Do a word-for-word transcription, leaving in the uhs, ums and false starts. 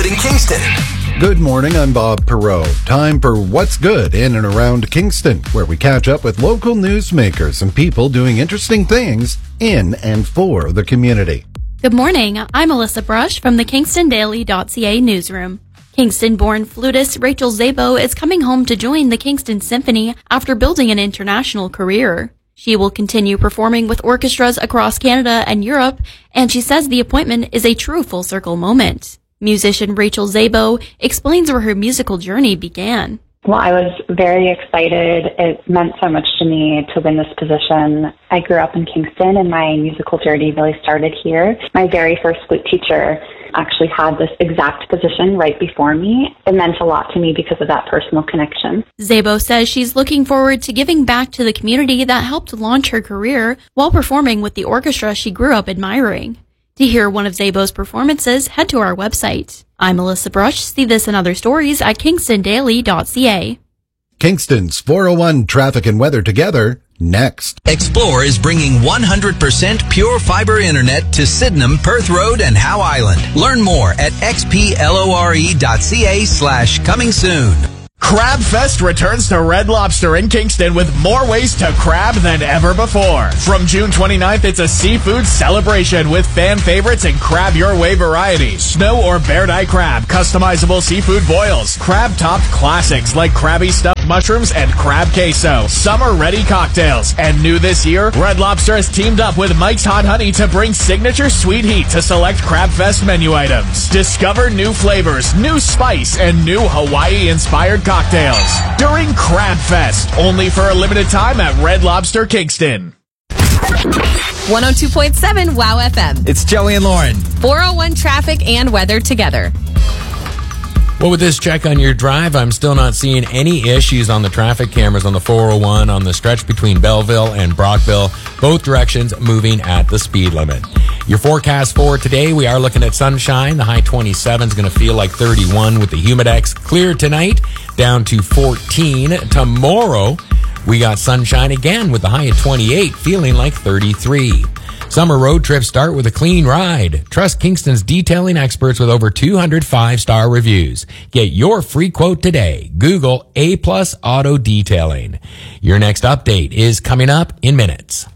Good in Kingston. Good morning, I'm Bob Perot. Time for What's Good in and around Kingston, where we catch up with local newsmakers and people doing interesting things in and for the community. Good morning, I'm Melissa Brush from the Kingston Daily dot C A newsroom. Kingston-born flutist Rachel Szabo is coming home to join the Kingston Symphony after building an international career. She will continue performing with orchestras across Canada and Europe, and she says the appointment is a true full-circle moment. Musician Rachel Szabo explains where her musical journey began. Well, I was very excited. It meant so much to me to win this position. I grew up in Kingston, and my musical journey really started here. My very first flute teacher actually had this exact position right before me. It meant a lot to me because of that personal connection. Szabo says she's looking forward to giving back to the community that helped launch her career while performing with the orchestra she grew up admiring. To hear one of Szabo's performances, head to our website. I'm Melissa Brush. See this and other stories at Kingston Daily dot C A. Kingston's four oh one Traffic and Weather together, next. Explore is bringing one hundred percent pure fiber internet to Sydenham, Perth Road, and Howe Island. Learn more at xplore dot ca slash coming soon. Crab Fest returns to Red Lobster in Kingston with more ways to crab than ever before. From June twenty-ninth, it's a seafood celebration with fan favorites and crab your way varieties. Snow or Baird Eye crab, customizable seafood boils, crab-topped classics like Krabby Stuffed Mushrooms and Crab Queso, summer-ready cocktails. And new this year, Red Lobster has teamed up with Mike's Hot Honey to bring signature sweet heat to select Crab Fest menu items. Discover new flavors, new spice, and new Hawaii-inspired cocktails. Cocktails during Crab Fest, only for a limited time at Red Lobster Kingston. one oh two point seven WOW F M. It's Joey and Lauren. four oh one traffic and weather together. Well, with this check on your drive, I'm still not seeing any issues on the traffic cameras on the four oh one on the stretch between Belleville and Brockville. Both directions moving at the speed limit. Your forecast for today, we are looking at sunshine. The high twenty-seven is going to feel like thirty-one with the Humidex. Clear tonight, down to fourteen. Tomorrow, we got sunshine again with the high at twenty-eight, feeling like thirty-three. Summer road trips start with a clean ride. Trust Kingston's detailing experts with over two hundred five-star reviews. Get your free quote today. Google A Plus Auto Detailing. Your next update is coming up in minutes.